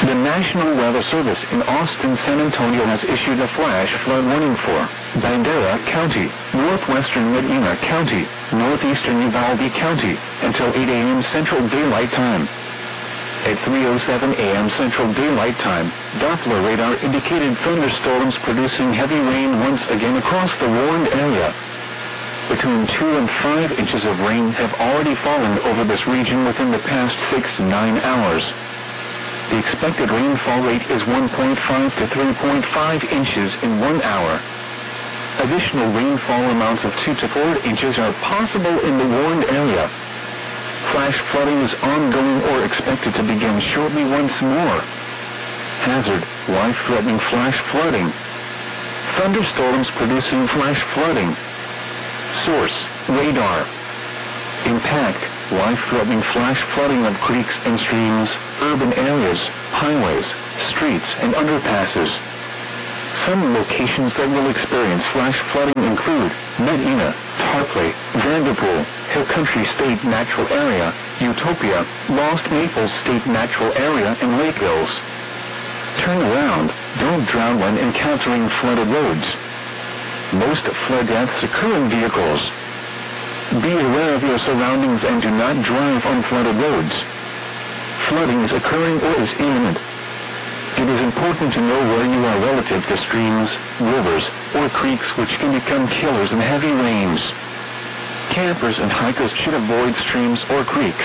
The National Weather Service in Austin, San Antonio has issued a flash flood warning for Bandera County, northwestern Medina County, northeastern Uvalde County, until 8 a.m. Central Daylight Time. At 3:07 a.m. Central Daylight Time, Doppler radar indicated thunderstorms producing heavy rain once again across the warned area. Between 2 and 5 inches of rain have already fallen over this region within the past 6 to 9 hours. The expected rainfall rate is 1.5 to 3.5 inches in 1 hour. Additional rainfall amounts of 2 to 4 inches are possible in the warned area. Flash flooding is ongoing or expected to begin shortly once more. Hazard: life-threatening flash flooding. Thunderstorms producing flash flooding. Source: radar. Impact: life-threatening flash flooding of creeks and streams, urban areas, highways, streets, and underpasses. Some locations that will experience flash flooding include Medina, Tarpley, Vanderpool, Hill Country State Natural Area, Utopia, Lost Maples State Natural Area, and Lake Hills. Turn around. Don't drown when encountering flooded roads. Most flood deaths occur in vehicles. Be aware of your surroundings and do not drive on flooded roads. Flooding is occurring or is imminent. It is important to know where you are relative to streams, rivers, or creeks which can become killers in heavy rains. Campers and hikers should avoid streams or creeks.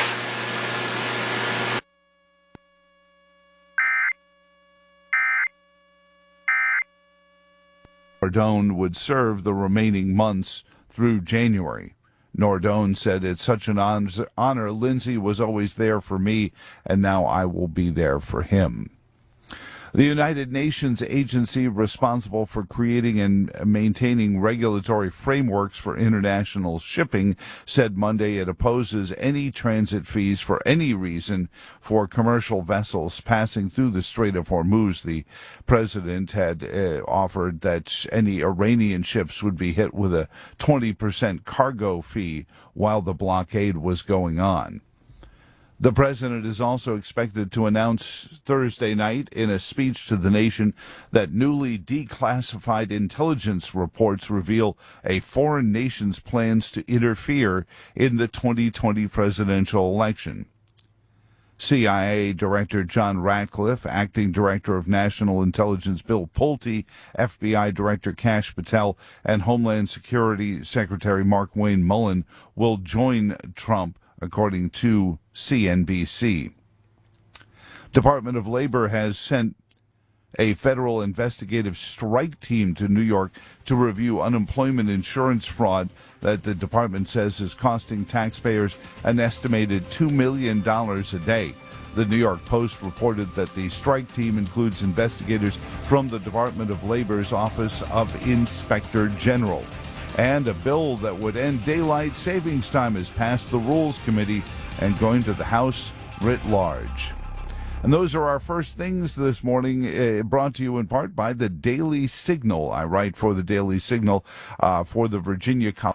Nardone would serve the remaining months through January. Nardone said, "It's such an honor. Lindsay was always there for me, and now I will be there for him." The United Nations agency responsible for creating and maintaining regulatory frameworks for international shipping said Monday it opposes any transit fees for any reason for commercial vessels passing through the Strait of Hormuz. The president had offered that any Iranian ships would be hit with a 20% cargo fee while the blockade was going on. The president is also expected to announce Thursday night in a speech to the nation that newly declassified intelligence reports reveal a foreign nation's plans to interfere in the 2020 presidential election. CIA Director John Ratcliffe, Acting Director of National Intelligence Bill Pulte, FBI Director Kash Patel, and Homeland Security Secretary Mark-Wayne Mullen will join Trump, according to CNBC. Department of Labor has sent a federal investigative strike team to New York to review unemployment insurance fraud that the department says is costing taxpayers an estimated $2 million a day. The New York Post reported that the strike team includes investigators from the Department of Labor's Office of Inspector General. And a bill that would end daylight savings time has passed the Rules Committee and going to the House writ large. And those are our first things this morning, brought to you in part by the Daily Signal. I write for the Daily Signal for the Virginia College